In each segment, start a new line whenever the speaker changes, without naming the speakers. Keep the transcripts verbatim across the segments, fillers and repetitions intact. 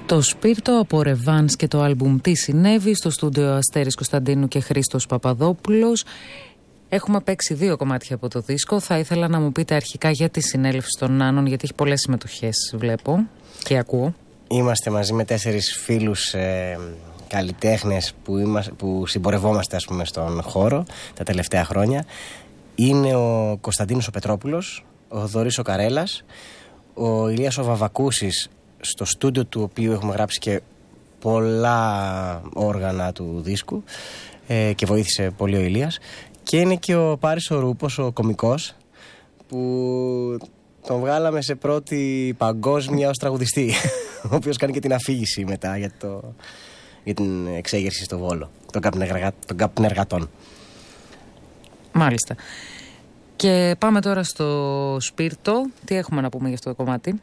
Το Σπίρτο από Ρεβάνς και το άλμπουμ «Τι συνέβη» στο στούντιο Αστέρης Κωνσταντίνου και Χρήστος Παπαδόπουλος. Έχουμε παίξει δύο κομμάτια από το δίσκο. Θα ήθελα να μου πείτε αρχικά για τη συνέλευση των Νάνων, γιατί έχει πολλές συμμετοχές, βλέπω και ακούω.
Είμαστε μαζί με τέσσερις φίλους ε, καλλιτέχνες που, είμαστε, που συμπορευόμαστε, ας πούμε, στον χώρο τα τελευταία χρόνια. Είναι ο Κωνσταντίνος ο Πετρόπουλος, ο Θοδωρής ο Καρέλας, ο Ηλίας ο Βαβακούσης, στο στούντιο του οποίου έχουμε γράψει και πολλά όργανα του δίσκου ε, και βοήθησε πολύ ο Ηλίας, και είναι και ο Πάρης ο Ρούπος, ο κωμικός, που τον βγάλαμε σε πρώτη παγκόσμια ως τραγουδιστή, ο οποίος κάνει και την αφήγηση μετά για, το, για την εξέγερση στο Βόλο των καπνεργατών.
Μάλιστα. Και πάμε τώρα στο Σπίρτο. Τι έχουμε να πούμε για αυτό το κομμάτι?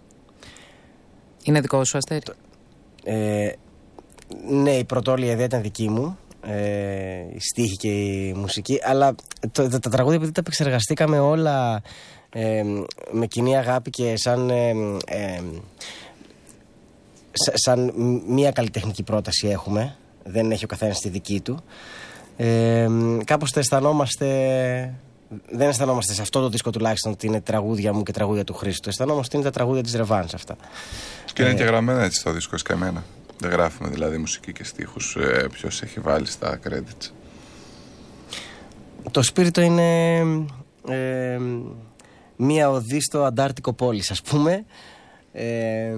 Είναι δικό σου, Αστέρη?
Ε, ναι, η πρωτόλια ιδέα ήταν δική μου, ε, η στίχη και η μουσική, αλλά το, τα, τα τραγούδια, επειδή τα επεξεργαστήκαμε όλα ε, με κοινή αγάπη και σαν, ε, ε, σαν μία καλλιτεχνική πρόταση έχουμε, δεν έχει ο καθένας τη δική του, ε, κάπως τα αισθανόμαστε... Δεν αισθανόμαστε σε αυτό το δίσκο τουλάχιστον ότι είναι τραγούδια μου και τραγούδια του Χρήστου. Αισθανόμαστε ότι είναι τα τραγούδια της Ρεβάνς αυτά.
Και είναι ε... και γραμμένα έτσι στο δίσκο και εμένα. Δεν γράφουμε δηλαδή μουσική και στίχους. Ε, ποιος έχει βάλει στα credits?
Το Σπίρτο είναι ε, μία οδή στο Αντάρτικο πόλης, ας πούμε. Ε,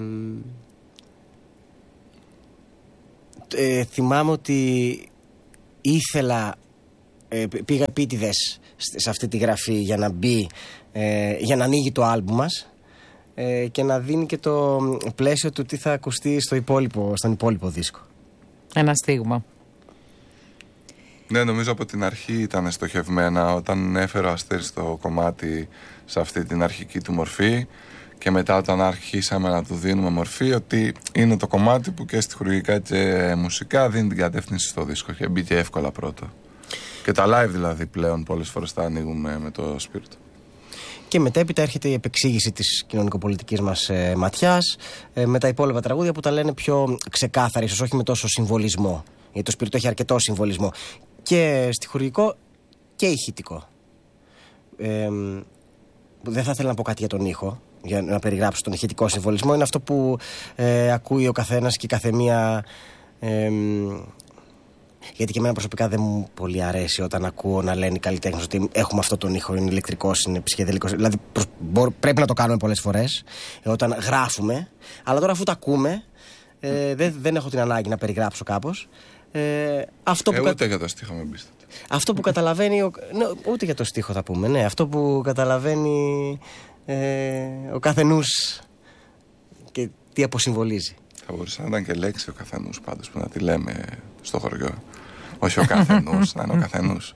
ε, θυμάμαι ότι ήθελα, ε, πήγα επίτηδες σε αυτή τη γραφή για να μπει, ε, για να ανοίγει το άλμπουμ μας ε, και να δίνει και το πλαίσιο του τι θα ακουστεί στο υπόλοιπο, στον υπόλοιπο δίσκο.
Ένα στίγμα.
Ναι, νομίζω από την αρχή ήταν στοχευμένα, όταν έφερε ο Αστέρης το κομμάτι σε αυτή την αρχική του μορφή και μετά όταν αρχίσαμε να του δίνουμε μορφή, ότι είναι το κομμάτι που και στιχουργικά και μουσικά δίνει την κατεύθυνση στο δίσκο και μπήκε εύκολα πρώτο. Και τα live δηλαδή πλέον πολλές φορές τα ανοίγουμε με το Σπίρτο.
Και μετέπειτα έρχεται η επεξήγηση της κοινωνικοπολιτικής μας ε, ματιάς ε, με τα υπόλοιπα τραγούδια που τα λένε πιο ξεκάθαρα, ίσως όχι με τόσο συμβολισμό. Γιατί το Σπίρτο έχει αρκετό συμβολισμό και στιχουργικό και ηχητικό. Ε, δεν θα ήθελα να πω κάτι για τον ήχο, για να περιγράψω τον ηχητικό συμβολισμό. Είναι αυτό που ε, ακούει ο καθένας και η καθεμία. Ε, γιατί και εμένα προσωπικά δεν μου πολύ αρέσει όταν ακούω να λένε οι καλλιτέχνες ότι έχουμε αυτό τον ήχο, είναι ηλεκτρικός, είναι ψυχεδελικός. Δηλαδή προσ... μπο... πρέπει να το κάνουμε πολλές φορές ε, όταν γράφουμε. Αλλά τώρα αφού το ακούμε, ε, δεν, δεν έχω την ανάγκη να περιγράψω κάπως. Ε, αυτό
ε,
που
ούτε
κα...
για το στίχο με μπίστατε.
Αυτό που καταλαβαίνει. Ο... Ναι, ούτε για το στίχο θα πούμε. Ναι, αυτό που καταλαβαίνει ε, ο καθενούς και τι αποσυμβολίζει.
Θα μπορούσε να ήταν και λέξη ο καθενούς πάντως που να τη λέμε στο χωριό. Όχι ο καθενούς, να είναι ο καθενούς.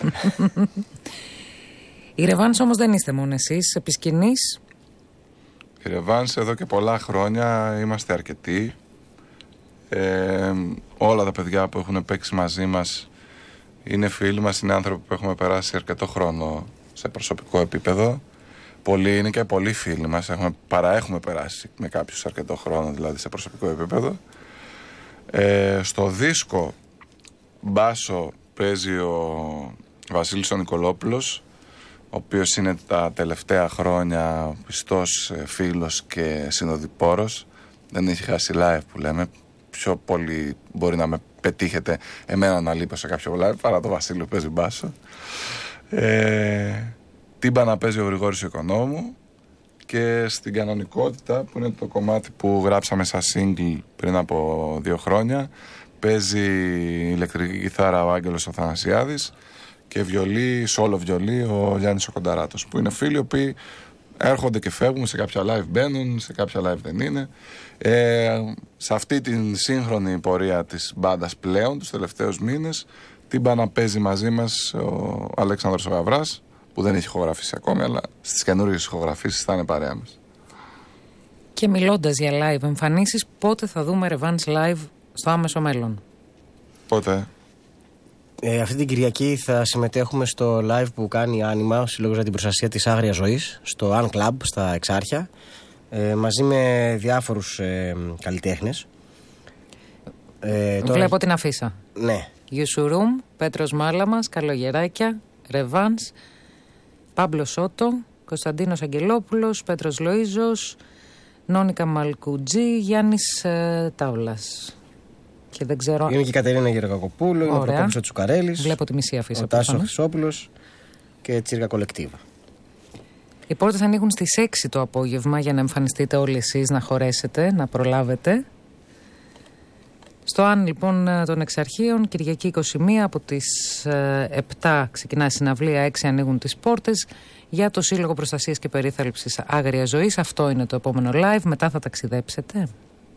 Η Ρεβάνς όμως δεν είστε μόνο εσείς, επί σκηνής.
Η Ρεβάνς εδώ και πολλά χρόνια είμαστε αρκετοί. Ε, όλα τα παιδιά που έχουν παίξει μαζί μας είναι φίλοι μας, είναι άνθρωποι που έχουμε περάσει αρκετό χρόνο σε προσωπικό επίπεδο. Πολλοί είναι και πολλοί φίλοι μας, έχουμε, παρά έχουμε περάσει με κάποιους αρκετό χρόνο δηλαδή σε προσωπικό επίπεδο. Ε, στο δίσκο μπάσο παίζει ο Βασίλης ο Νικολόπουλος, ο οποίος είναι τα τελευταία χρόνια πιστός φίλος και συνοδοιπόρος. Δεν έχει χάσει live που λέμε. Πιο πολύ μπορεί να με πετύχετε εμένα να λείπω σε κάποιο live παρά το Βασίλη που παίζει μπάσο. Ε, Τύμπανα παίζει ο Γρηγόρης Οικονόμου και στην κανονικότητα, που είναι το κομμάτι που γράψαμε σαν single πριν από δύο χρόνια, παίζει ηλεκτρική κιθάρα ο Άγγελος ο Θανασιάδης και βιολί, σόλο βιολί ο Γιάννης ο Κονταράτος, που είναι φίλοι οι οποίοι έρχονται και φεύγουν, σε κάποια live μπαίνουν, σε κάποια live δεν είναι. Ε, σε αυτή την σύγχρονη πορεία της μπάντας πλέον, τους τελευταίους μήνες, τύμπανα παίζει μαζί μας ο Αλέξανδρος ο Γαβράς, που δεν έχει ηχογραφήσει ακόμη, αλλά στις καινούριες ηχογραφήσεις θα είναι παρέα μας.
Και μιλώντας για live εμφανίσεις, πότε θα δούμε Ρεβάνς live στο άμεσο μέλλον?
Πότε?
Ε, αυτή την Κυριακή θα συμμετέχουμε στο live που κάνει η Άνιμα, ο Σύλλογος για την Προστασία της Άγριας Ζωής, στο Un Club στα Εξάρχεια. ε, μαζί με διάφορους ε, καλλιτέχνες. Ε, τώρα...
Βλέπω την αφίσα.
Ναι.
Ιουσουρούμ, Πέτρος Μάλαμας, Καλογεράκια, Ρεβάνς, Πάμπλο Σότο, Κωνσταντίνος Αγγελόπουλος, Πέτρος Λοΐζος, Νόνικα Μαλκουτζή, Γιάννης ε, Τάβλας. Και δεν ξέρω...
Είναι και η Κατερίνα Γεροκακοπούλου, είναι ο Προκόπης ο Τσουκαρέλης.
Βλέπω τη μισή αφίσα.
Ο Τάσος Χρυσόπουλος και Τσίρκα Κολεκτίβα. Οι
πόρτες ανοίγουν στις έξι το απόγευμα για να εμφανιστείτε όλοι εσείς, να χωρέσετε, να προλάβετε. Στο Αν λοιπόν των Εξαρχείων, Κυριακή είκοσι μία από τις επτά ξεκινά η συναυλία, έξι ανοίγουν τις πόρτες για το Σύλλογο Προστασίας και Περίθαλψης Άγριας Ζωής. Αυτό είναι το επόμενο live. Μετά θα ταξιδέψετε.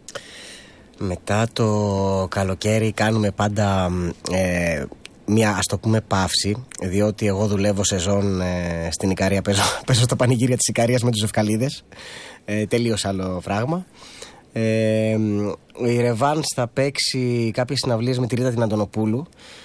Μετά το καλοκαίρι κάνουμε πάντα ε, μια, ας το πούμε, παύση, διότι εγώ δουλεύω σεζόν ε, στην Ικαρία, παίζω, παίζω στα πανηγύρια της Ικαρίας με τους Ευκαλίδες, ε, τελείως άλλο πράγμα. Ε, η Ρεβάνς θα παίξει κάποιες συναυλίες με τη Ρίτα την Αντωνοπούλου.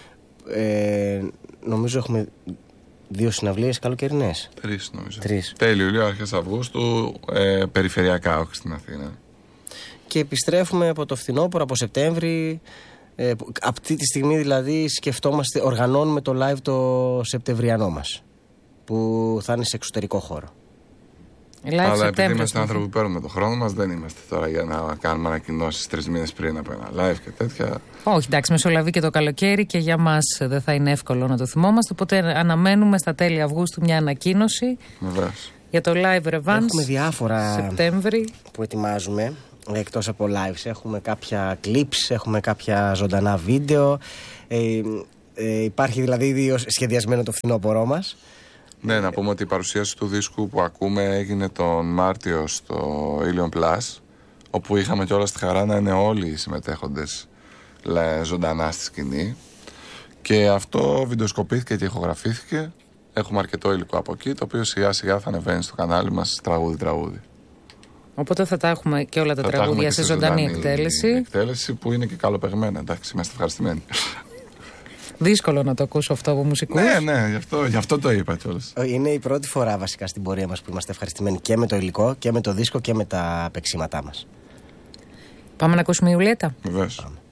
ε, Νομίζω έχουμε δύο συναυλίες καλοκαιρινές.
Τρεις νομίζω.
Τρεις.
Τέλη Ιουλίου, αρχές Αυγούστου, ε, περιφερειακά, όχι στην Αθήνα. Και
επιστρέφουμε από το φθινόπωρο, από Σεπτέμβρη. Ε, αυτή τη στιγμή δηλαδή σκεφτόμαστε, οργανώνουμε το live το Σεπτεμβριανό μας, που θα είναι σε εξωτερικό χώρο.
Live
αλλά επειδή είμαστε άνθρωποι που παίρνουμε το χρόνο μας, δεν είμαστε τώρα για να κάνουμε ανακοινώσεις τρεις μήνες πριν από ένα live και τέτοια.
Όχι, εντάξει, μεσολαβεί και το καλοκαίρι και για μας δεν θα είναι εύκολο να το θυμόμαστε. Οπότε αναμένουμε στα τέλη Αυγούστου μια ανακοίνωση.
Βεβαίως.
Για το live Revans.
Έχουμε διάφορα
Σεπτέμβρη
που ετοιμάζουμε εκτός από lives. Έχουμε κάποια clips, έχουμε κάποια ζωντανά βίντεο. Ε, ε, υπάρχει δηλαδή ήδη σχεδιασμένο το φθινόπωρό μας.
Ναι, να πούμε ότι η παρουσίαση του δίσκου που ακούμε έγινε τον Μάρτιο στο Ilion Plus, όπου είχαμε κιόλας τη χαρά να είναι όλοι οι συμμετέχοντες ζωντανά στη σκηνή. Και αυτό βιντεοσκοπήθηκε και ηχογραφήθηκε. Έχουμε αρκετό υλικό από εκεί, το οποίο σιγά σιγά θα ανεβαίνει στο κανάλι μας τραγούδι-τραγούδι.
Οπότε θα τα έχουμε και όλα τα θα τραγούδια σε ζωντανή εκτέλεση.
Εκτέλεση που είναι και καλοπαιγμένα, εντάξει, είμαστε ευχαριστημένοι.
Δύσκολο να το ακούσω αυτό από μουσικούς.
Ναι, ναι, γι' αυτό, γι' αυτό το είπα κιόλας.
Είναι η πρώτη φορά βασικά στην πορεία μας που είμαστε ευχαριστημένοι και με το υλικό και με το δίσκο και με τα παίξήματά μας.
Πάμε να ακούσουμε Ιουλιέτα.
Βεβαίως.